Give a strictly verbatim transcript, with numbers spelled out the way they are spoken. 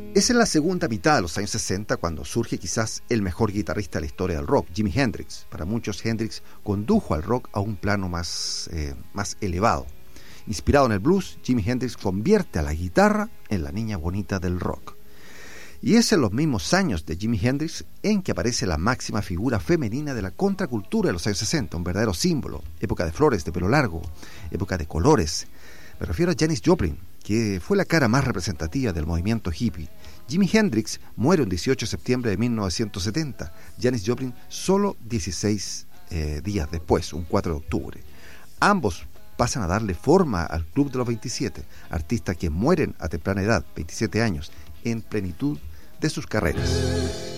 Es en la segunda mitad de los años sesenta cuando surge quizás el mejor guitarrista de la historia del rock, Jimi Hendrix. Para muchos, Hendrix condujo al rock a un plano más, eh, más elevado. Inspirado en el blues, Jimi Hendrix convierte a la guitarra en la niña bonita del rock. Y es en los mismos años de Jimi Hendrix en que aparece la máxima figura femenina de la contracultura de los años sesenta, un verdadero símbolo, época de flores, de pelo largo, época de colores. Me refiero a Janis Joplin, que fue la cara más representativa del movimiento hippie. Jimi Hendrix muere el dieciocho de septiembre de mil novecientos setenta, Janis Joplin solo dieciséis eh, días después, un cuatro de octubre. Ambos pasan a darle forma al Club de los veintisiete, artistas que mueren a temprana edad, veintisiete años, en plenitud de sus carreras.